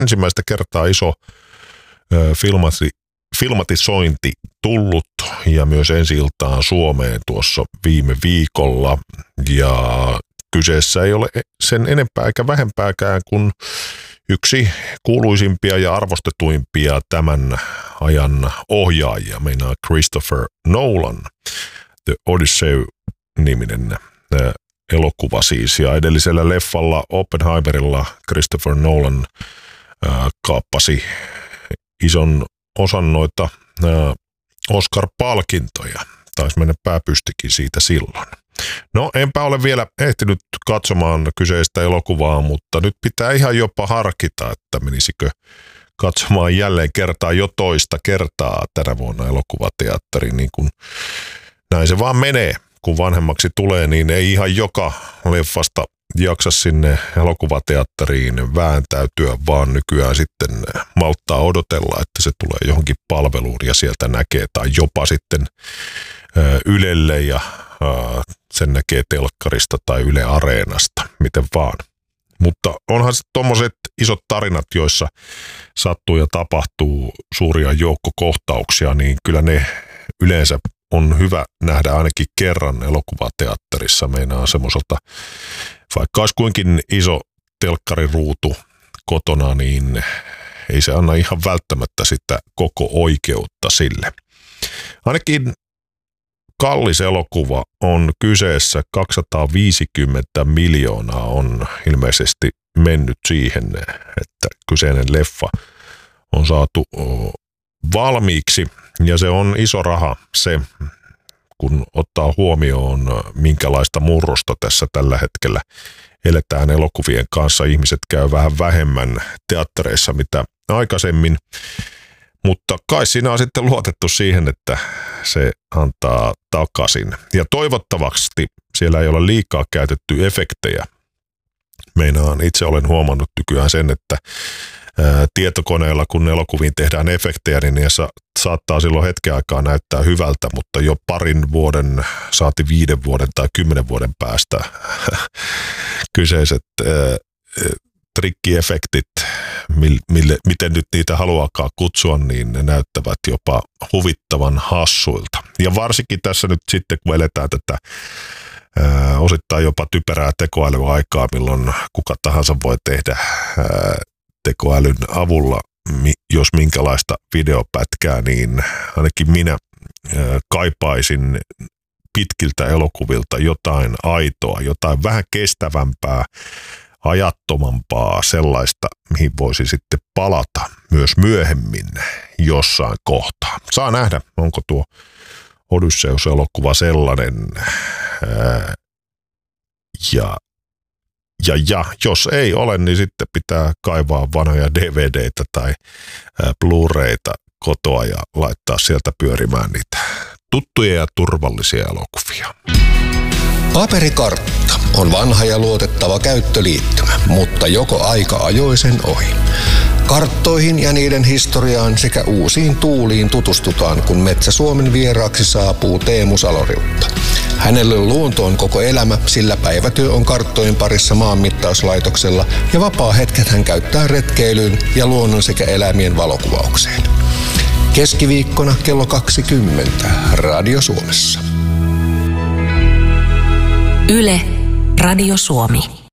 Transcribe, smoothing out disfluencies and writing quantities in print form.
ensimmäistä kertaa iso filmatisointi tullut ja myös ensi-iltaan Suomeen tuossa viime viikolla. Ja kyseessä ei ole sen enempää eikä vähempääkään kuin yksi kuuluisimpia ja arvostetuimpia tämän ajan ohjaajia, meinaa Christopher Nolan, The Odyssey-niminen elokuva siis. Ja edellisellä leffalla Oppenheimerilla Christopher Nolan kaappasi ison osan noita Oscar-palkintoja. Taisi mennä pääpystikin siitä silloin. No, enpä ole vielä ehtinyt katsomaan kyseistä elokuvaa, mutta nyt pitää ihan jopa harkita, että menisikö katsomaan jälleen jo toista kertaa tänä vuonna elokuvateatteriin. Niin kun näin se vaan menee, kun vanhemmaksi tulee, niin ei ihan joka leffasta jaksa sinne elokuvateatteriin vääntäytyä, vaan nykyään sitten malttaa odotella, että se tulee johonkin palveluun ja sieltä näkee, tai jopa sitten Ylelle ja sen näkee telkkarista tai Yle Areenasta, miten vaan. Mutta onhan se tommoset isot tarinat, joissa sattuu ja tapahtuu suuria joukkokohtauksia, niin kyllä ne yleensä on hyvä nähdä ainakin kerran elokuvateatterissa. Meinaa semmoiselta, vaikka olisi kuinkin iso telkkariruutu kotona, niin ei se anna ihan välttämättä sitä koko oikeutta sille. Ainakin kallis elokuva on kyseessä, 250 miljoonaa on ilmeisesti mennyt siihen, että kyseinen leffa on saatu valmiiksi. Ja se on iso raha se, kun ottaa huomioon minkälaista murrosta tässä tällä hetkellä eletään elokuvien kanssa. Ihmiset käy vähän vähemmän teattereissa mitä aikaisemmin. Mutta kai siinä on sitten luotettu siihen, että se antaa takaisin. Ja toivottavasti siellä ei ole liikaa käytetty efektejä. Meinaan itse olen huomannut nykyään sen, että tietokoneella, kun elokuviin tehdään efektejä, niin ne saattaa silloin hetken aikaa näyttää hyvältä, mutta jo parin vuoden, saati 5 vuoden tai 10 vuoden päästä kyseiset trikkiefektit, miten nyt niitä haluaakaan kutsua, niin ne näyttävät jopa huvittavan hassuilta. Ja varsinkin tässä nyt sitten, kun eletään tätä osittain jopa typerää tekoälyaikaa, milloin kuka tahansa voi tehdä tekoälyn avulla, jos minkälaista videopätkää, niin ainakin minä kaipaisin pitkiltä elokuvilta jotain aitoa, jotain vähän kestävämpää, ajattomampaa, sellaista, mihin voisi sitten palata myös myöhemmin jossain kohtaa. Saa nähdä, onko tuo Odysseus-elokuva sellainen, ja jos ei ole, niin sitten pitää kaivaa vanhoja DVD:tä tai Blu-rayta kotoa ja laittaa sieltä pyörimään niitä tuttuja ja turvallisia elokuvia. Paperikartta on vanha ja luotettava käyttöliittymä, mutta joko aika ajoi sen ohi. Karttoihin ja niiden historiaan sekä uusiin tuuliin tutustutaan, kun Metsä Suomen vieraaksi saapuu Teemu Saloriutta. Hänelle luonto on koko elämä, sillä päivätyö on karttojen parissa maanmittauslaitoksella ja vapaa-hetket hän käyttää retkeilyyn ja luonnon sekä eläimien valokuvaukseen. Keskiviikkona kello 20 Radio Suomessa. Yle, Radio Suomi.